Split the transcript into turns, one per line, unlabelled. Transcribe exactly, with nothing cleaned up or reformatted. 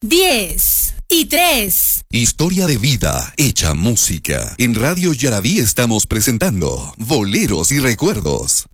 diez y tres.
Historia de vida hecha música. En Radio Yaraví estamos presentando Boleros y Recuerdos.